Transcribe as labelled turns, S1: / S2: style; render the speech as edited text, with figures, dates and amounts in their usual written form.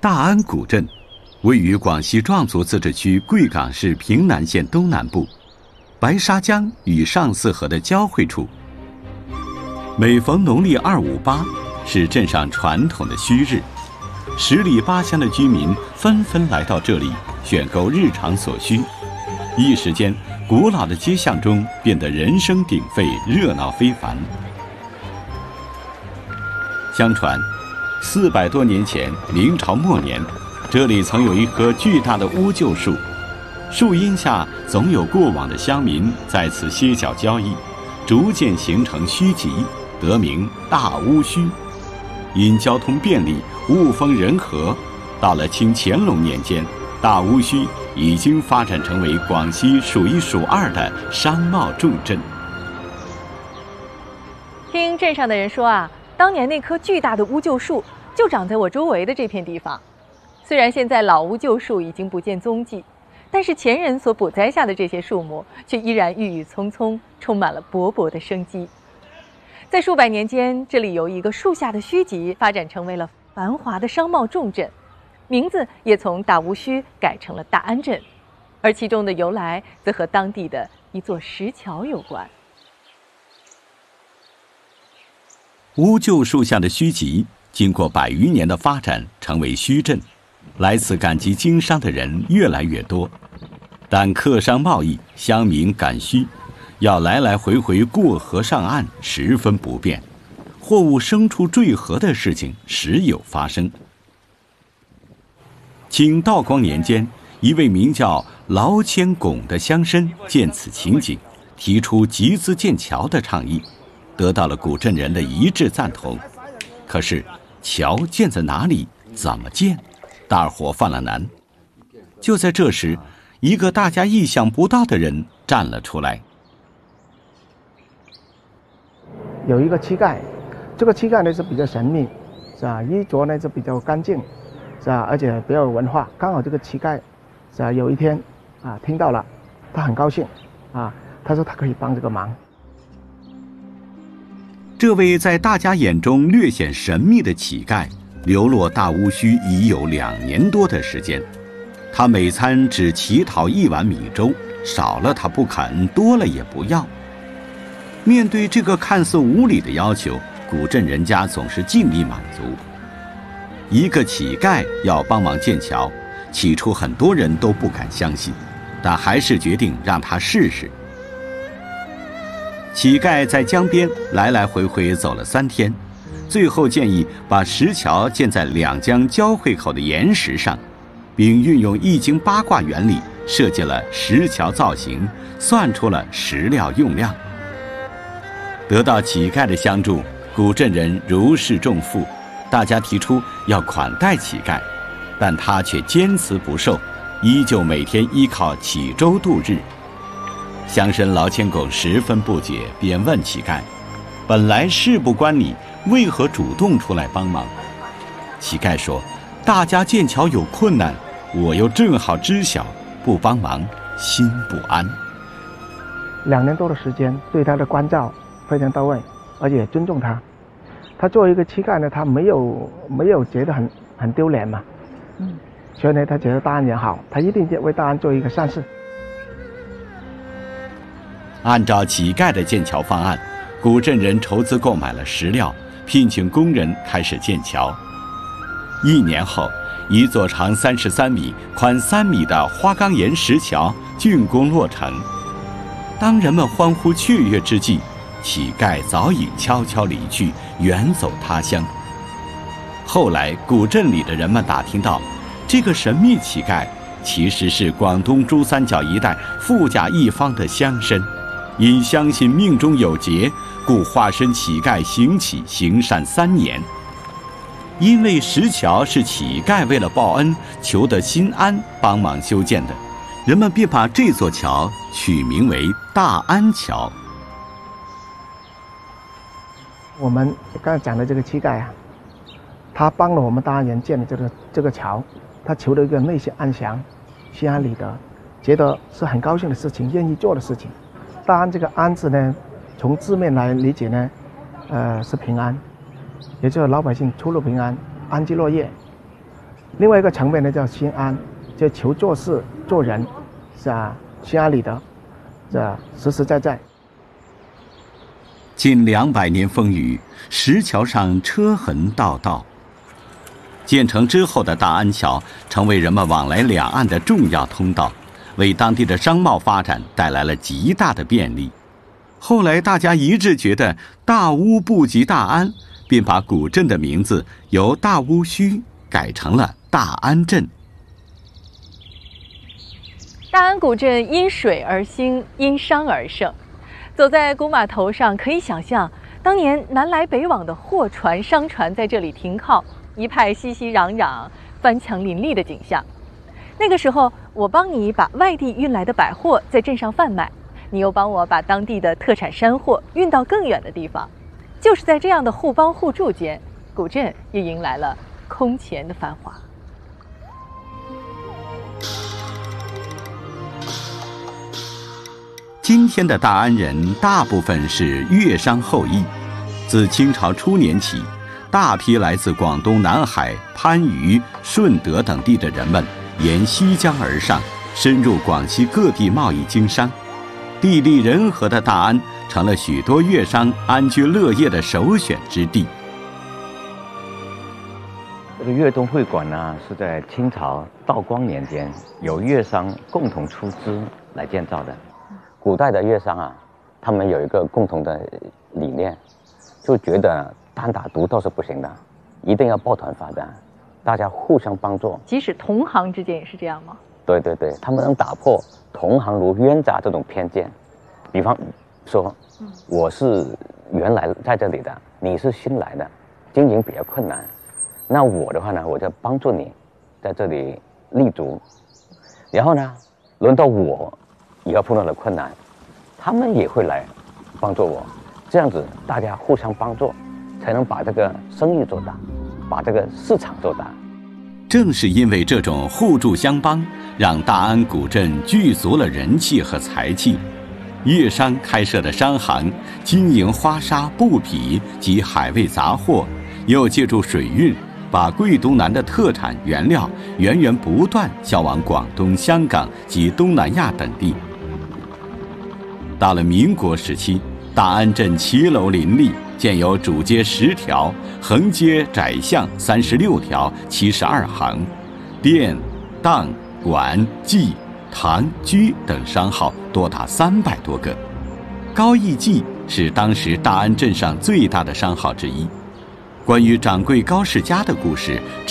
S1: 大安古镇位于广西壮族自治区贵港市平南县东南部，白沙江与上泗河的交汇处。每逢农历258，是镇上传统的虚日，10里8乡的居民纷纷来到这里选购日常所需，一时间，古老的街巷中变得人声鼎沸，热闹非凡。相传，400多年前，明朝末年，这里曾有一棵巨大的乌桕树，树荫下总有过往的乡民在此歇脚交易，逐渐形成墟集，得名大乌墟。因交通便利，物风人和，到了清乾隆年间，大乌墟已经发展成为广西数1数2的商贸重镇。
S2: 听镇上的人说啊，当年那棵巨大的乌桕树就长在我周围的这片地方。虽然现在老乌桕树已经不见踪迹，但是前人所补栽下的这些树木却依然郁郁葱葱，充满了勃勃的生机。在数百年间，这里由一个树下的墟集发展成为了繁华的商贸重镇，名字也从大乌墟改成了大安镇，而其中的由来则和当地的一座石桥有关。
S1: 乌桕树下的墟集经过100余年的发展，成为墟镇，来此赶集经商的人越来越多，但客商贸易、乡民赶墟，要来来回回过河上岸十分不便，货物牲畜坠河的事情时有发生。清道光年间，一位名叫劳谦拱的乡绅见此情景，提出集资建桥的倡议，得到了古镇人的一致赞同。可是桥建在哪里，怎么建，大伙犯了难。就在这时，一个大家意想不到的人站了出来。
S3: 有一个乞丐，这个乞丐呢是比较神秘，是吧？衣着呢是比较干净，是吧？而且比较有文化。刚好这个乞丐，是吧？有一天啊听到了，他很高兴啊，他说他可以帮这个忙。
S1: 这位在大家眼中略显神秘的乞丐，流落大乌墟已有2年多的时间。他每餐只乞讨1碗米粥，少了他不肯，多了也不要。面对这个看似无理的要求，古镇人家总是尽力满足。一个乞丐要帮忙建桥，起初很多人都不敢相信，但还是决定让他试试。乞丐在江边来来回回走了3天，最后建议把石桥建在2江交汇口的岩石上，并运用易经8卦原理设计了石桥造型，算出了石料用量。得到乞丐的相助，古镇人如释重负，大家提出要款待乞丐，但他却坚持不受，依旧每天依靠乞粥度日。乡绅劳谦拱十分不解，便问乞丐：本来事不关你，为何主动出来帮忙？乞丐说：大家建桥有困难，我又正好知晓，不帮忙心不安。
S3: 2年多的时间，对他的关照非常到位，而且尊重他。他作为一个乞丐呢，他没有觉得很丢脸嘛，所以呢，他觉得大安也好，他一定为大安做一个善事。
S1: 按照乞丐的建桥方案，古镇人筹资购买了石料，聘请工人开始建桥。1年后，一座长33米、宽3米的花岗岩石桥竣工落成。当人们欢呼雀跃之际，乞丐早已悄悄离去，远走他乡。后来，古镇里的人们打听到，这个神秘乞丐其实是广东珠三角一带富甲一方的乡绅，因相信命中有劫，故化身乞丐行乞行善3年。因为石桥是乞丐为了报恩求得心安帮忙修建的，人们便把这座桥取名为大安桥。
S3: 我们刚才讲的这个乞丐啊，他帮了我们大安人建的这个桥，他求了一个内心安详、心安理得，觉得是很高兴的事情，愿意做的事情。大安这个安字呢，从字面来理解呢，是平安，也就是老百姓出入平安，安居乐业。 另外一个层面呢叫心安，就求做事做人是心安理得，这实实在在。
S1: 近200年风雨，石桥上车痕道道。建成之后的大安桥成为人们往来两岸的重要通道，为当地的商贸发展带来了极大的便利。后来大家一致觉得大巫不及大安，便把古镇的名字由大巫墟改成了大安镇。
S2: 大安古镇因水而兴，因商而盛。走在古码头上，可以想象当年南来北往的货船、商船在这里停靠，一派熙熙攘攘、翻墙林立的景象。那个时候，我帮你把外地运来的百货在镇上贩卖，你又帮我把当地的特产山货运到更远的地方。就是在这样的互帮互助间，古镇也迎来了空前的繁华。
S1: 今天的大安人大部分是粤商后裔，自清朝初年起，大批来自广东南海、番禺、顺德等地的人们沿西江而上，深入广西各地贸易经商。地利人和的大安成了许多粤商安居乐业的首选之地。
S4: 这个粤东会馆呢，是在清朝道光年间由粤商共同出资来建造的。古代的粤商啊，他们有一个共同的理念，就觉得单打独斗是不行的，一定要抱团发展，大家互相帮助。
S2: 即使同行之间也是这样吗？
S4: 对对对，他们能打破同行如冤家这种偏见。比方说，我是原来在这里的，你是新来的，经营比较困难，那我的话呢，我就帮助你在这里立足。然后呢，轮到我以后碰到了困难，他们也会来帮助我，这样子大家互相帮助，才能把这个生意做大，把这个市场做大。
S1: 正是因为这种互助相帮，让大安古镇具足了人气和财气。粤商开设的商行经营花纱、布匹及海味杂货，又借助水运，把桂东南的特产原料源源不断销往广东、香港及东南亚等地。到了民国时期，大安镇骑楼林立，建有主街10条，横街窄巷36条，72行，店、档、馆、记、堂、居等商号多达300多个。高义记是当时大安镇上最大的商号之一。关于掌柜高世家的故事，